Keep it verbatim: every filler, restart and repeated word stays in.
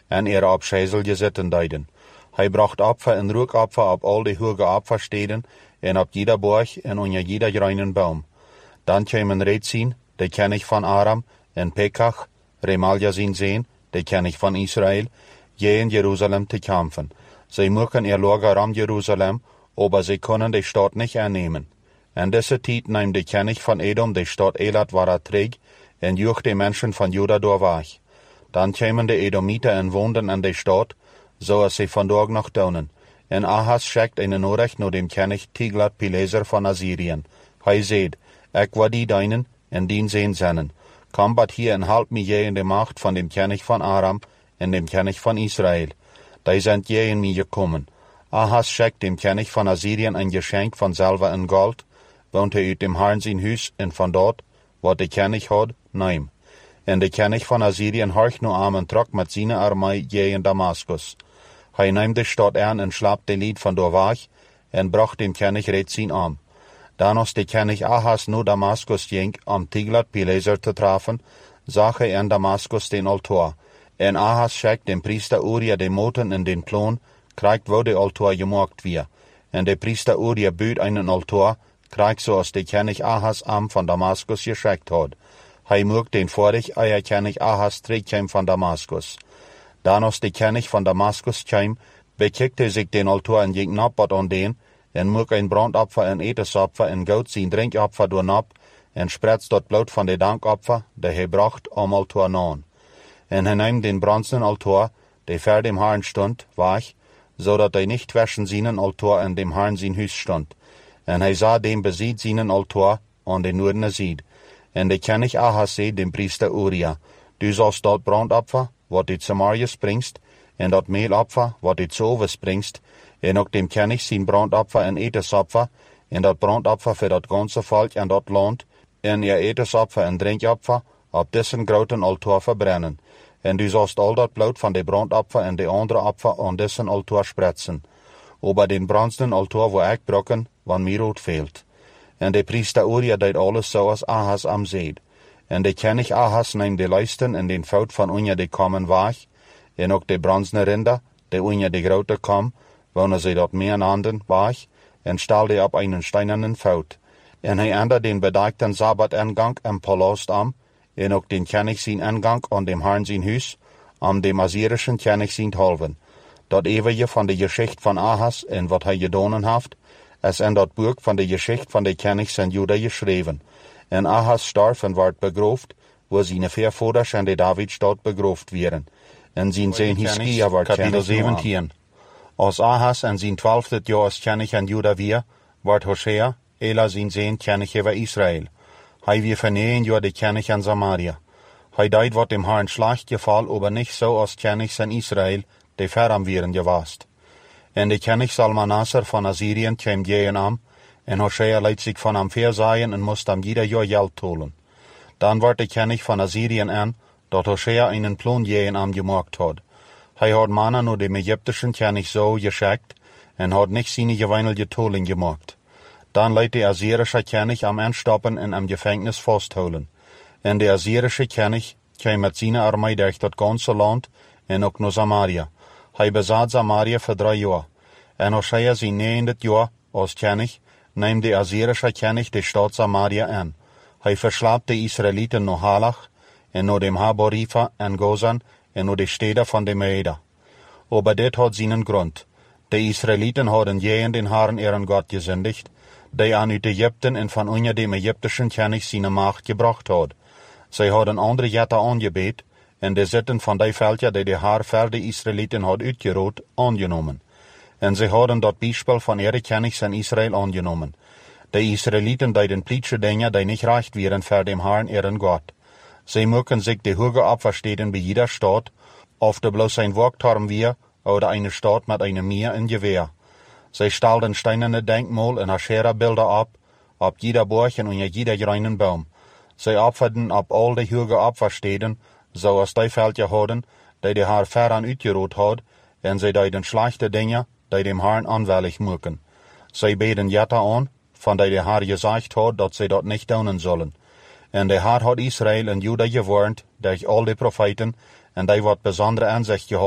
en ihre op schijzelje zitten deiden. Hij bracht Opfer en rookopfer op al de hoge opfersteden en op jeder borg en onder jeder reinen boom. Dan kwamen Rezin, de kennig van Aram, en Pekach, Remalja zijn zoon, de kennig van Israël, je in Jeruzalem te kampen. Zij mochten er lager om Jeruzalem, aber zij konden de stad niet aannemen. En deze tijd nam de kennig van Edom de stad Elat wara terug, en joeg de mensen van Juda door weg. Dan kwamen de Edomieten en woonden aan de stad, zoals ze vandaag nog doen. En Ahaz schickt een nodig naar de kennig Tiglat-Pileser van Assyrië. Hij zei, ik wil die deinen en dien zijn zennen. Kom bat hier en help me je in de macht van de kennig van Aram en de kennig van Israël. Die zijn je in mij gekomen. Ahaz schickt de kennig van Assyrië een geschenk van zilver en gold, want hij uit dem Herrn zijn huis en van dat, wat de kennig had, neem. En de kennig van Assyrië horcht nu aan en trok met zijn armee je in Damascus. Hij neemt de stad aan en slaapt de lied van door weg en bracht dem kennig Rezin om. Dan als de kennig Ahaz nu Damascus ging om Tiglat-Pileser te treffen, zag hij in Damascus den altaar. En Ahaz schickt den priester Uria de moten in den kloon, krijgt wo de altaar gemaakt weer. En de priester Uria buurt einen altaar, krijgt zoals de kennig Ahaz am van Damascus geschickt had. Hij mocht den vorig eier kennig Ahaz terugkwam van Damascus. Dan als de kennig van Damascus kwam, bekijkte zich den altaar en ging nabat aan den, en mocht een brandopfer en etensopfer en goud zijn drinkopfer doornap, en sprets dat bloed van de dankopfer, de hij bracht om altaar naan. En hij nam den bronzen altaar, die voor dem Herrn stond, weg, zodat hij niet tussen zijn altaar en dem Herrn zijn huis stond. En hij zag dem bezit zijn altaar aan de noordene zijde. En de kennig Ahaz zei dem priester Uria, du zalst dat brandopfer, wat uit Samaria springst, en dat meelopfer, wat uit Zove springst, en ook dem kennig zijn brandopfer en etensopfer, en dat brandopfer voor dat ganze volk en dat land, en je etensopfer en drinkopfer, op dessen groten altaar verbrennen. En du zalst al dat bloed van de brandopfer en de andere opfer aan dessen altaar spretsen. Over den bronzen altaar wo ik brokken, van mij rood veelt. En de priester Uria deed alles zoals Ahaz am zeid. En de kennig Ahaz neem de lijsten en den fout van onder de komen weg, en ook de bronzen rinder, de onder de grote kom, wonen ze dat meer handen weg, en stelde op een steinernen fout. En hij ändert den bedekten Sabbat-ingang en palast am, en ook den kennig zijn ingang aan dem Herrn zijn huis, om dem Assyrischen kennig zijn te helpen. Dat eeuwige van de geschicht van Ahaz en wat hij gedaan heeft, is in dat boek van de geschicht van de kennigs in Juda geschreven. En Ahaz starf en werd begroofd, waar zijn voorvouders in de Davidstad begroofd werden. En zijn zoon Hiskia werd kapitel zeventien. Als Ahaz in zijn twaalfde jaar als kennig in Juda weer, werd Hosea, Ela zijn zoon kennig over Israël. Hij weer voor negen jaar de kennig in Samaria. Hij deed wat dem Herrn slecht geval, aber niet zo als kennigs in Israël, die verram werden geweest. En de kennig Salmanasser van Assyrië kwam tegen am, en Hosea liet zich van hem verzaaien en moest hem ieder jaar geld tolen. Dan werd de kennig van Assyrië aan, dat Hosea einen plan tegen hem gemaakt had. Hij had mannen naar de Egyptischen kennig zo geschikt, en had niet zijn geweinige tolen gemaakt. Dan liet de Assyrische kennig hem aanstappen en hem gevangenis vasthouden. En de Assyrische kennig kwam met zijn armee door dat ganse land, en ook naar Samaria. Hij bezat Samaria voor drie jaar. En Hosea zijn negende jaar als kennig, neemt de Assyrische kennig de stad Samaria aan. Hij verslaapt de Israëlieten naar Halach, en naar dem Haborifa en Gozan, en naar de steden van de Meida. Aber dit had zijn grond. De Israëlieten hadden tegen den Herrn ihren God gezündigt, die aan uit Egypten en van onder dem Egyptischen kennig zijn macht gebracht had. Zij hadden andere jetten aangebeet, en de zitten van die veldje die de Heer voor de Israëlieten had uitgerood, aangenomen. En zij hadden dat bijspel van ihre kennigs in Israël aangenomen. De Israëlieten deden plietje dingen die niet recht waren voor dem Herrn ihren God. Zij mochten zich de hoge opversteden bij jeder stad, of de bloos een wachtturm weer, oder eine stad met een meer en geweer. Zij stelden steinerne denkmal en Asherah-beelden op, op jeder borg en onder jeder reinen boom. Zij opferden op al de hoge opversteden, zoals die veldje hadden, die de Heer veraan uitgerood had, en zij deden slechte dingen, die dem Herrn onwillig maken. Zij beden jetten aan, van die de Heer gezegd had, dat zij dat niet doen zullen. En de Heer had Israël en Juda gewarnd, door al de profeten, en die wat bijzondere aanzicht gehad.